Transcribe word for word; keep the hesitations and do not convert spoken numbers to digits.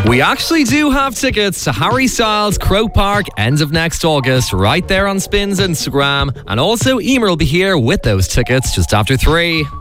We actually do have tickets to Harry Styles Croke Park end of next August, right there on Spin's Instagram. And also Emer will be here with those tickets just after three.